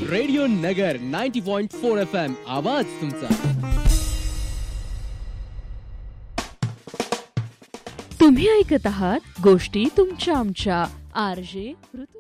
Radio नगर 90.4 FM आवाज तुमचा. तुम्ही ऐकत आहात गोष्टी तुमच्या आमच्या RJ ऋतू.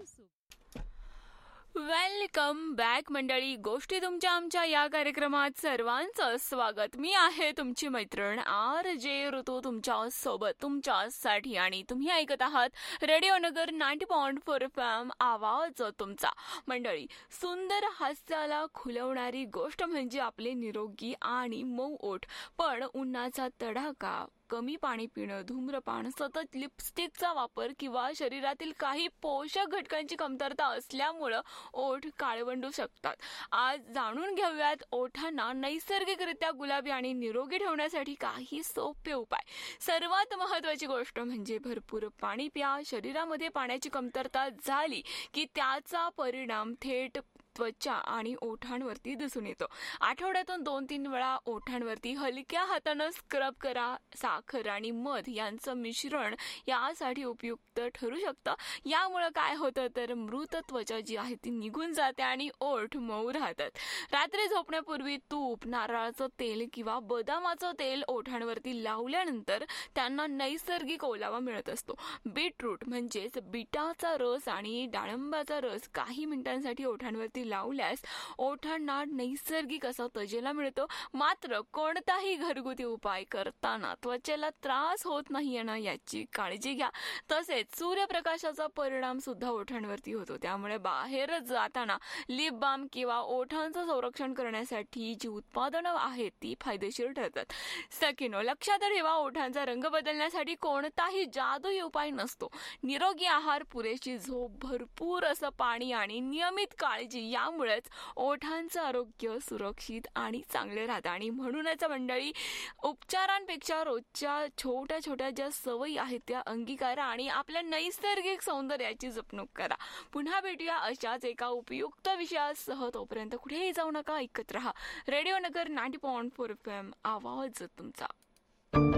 वेलकम बॅक मंडळी. गोष्टी तुमच्या आमच्या या कार्यक्रमात सर्वांचं स्वागत. मी आहे तुमची मैत्रीण RJ ऋतू तुमच्या सोबत तुमच्यासाठी, आणि तुम्ही ऐकत आहात रेडिओ नगर 90.4 FM आवाज तुमचा. मंडळी, सुंदर हास्याला खुलवणारी गोष्ट म्हणजे आपले निरोगी आणि मऊ ओठ. पण उन्हाचा तडाखा, कमी पाणी पिणं, धूम्रपान, सतत लिपस्टिकचा वापर किंवा शरीरातील काही पोषक घटकांची कमतरता असल्यामुळं ओठ काळवंडू शकतात. आज जाणून घेऊयात ओठांना नैसर्गिकरित्या गुलाबी आणि निरोगी ठेवण्यासाठी काही सोपे उपाय. सर्वात महत्त्वाची गोष्ट म्हणजे भरपूर पाणी प्या. शरीरामध्ये पाण्याची कमतरता झाली की त्याचा परिणाम थेट त्वचा आणि ओठांवरती दिसून येतो. आठवड्यातून 2-3 वेळा ओठांवरती हलक्या हातानं स्क्रब करा. साखर आणि मध यांचं मिश्रण यासाठी उपयुक्त ठरू शकतं. यामुळे काय होतं तर मृत त्वचा जी आहे ती निघून जाते आणि ओठ मऊ राहतात. रात्री झोपण्यापूर्वी तूप, नारळाचं तेल किंवा बदामाचं तेल ओठांवरती लावल्यानंतर त्यांना नैसर्गिक ओलावा मिळत असतो. बीटरूट म्हणजेच बीटाचा रस आणि डाळिंबाचा रस काही मिनिटांसाठी ओठांवरती लावल्यास ओठांना नैसर्गिक असा तजेला मिळतो. मात्र कोणताही घरगुती उपाय करताना त्वचेला त्रास होत नाही ना याची काळजी घ्या. तसेच सूर्यप्रकाशाचा परिणाम सुद्धा ओठांवरती होतो. त्यामुळे बाहेर जाताना लिप बाम किंवा ओठांचं संरक्षण करण्यासाठी जी उत्पादनं आहेत ती फायदेशीर ठरतात. सकिनो, लक्षात ठेवा, ओठांचा रंग बदलण्यासाठी कोणताही जादुई उपाय नसतो. निरोगी आहार, पुरेशी झोप, भरपूर असं पाणी आणि नियमित काळजी यामुळेच ओठांचं आरोग्य सुरक्षित आणि चांगले राहतं. आणि म्हणूनच मंडळी, उपचारांपेक्षा रोजच्या छोट्या छोट्या ज्या सवयी आहेत त्या अंगीकारा आणि आपल्या नैसर्गिक सौंदर्याची जपणूक करा. पुन्हा भेटूया अशाच एका उपयुक्त विषयासह. तोपर्यंत कुठेही जाऊ नका, ऐकत रहा रेडिओ नगर 90.4 FM आवाज तुमचा.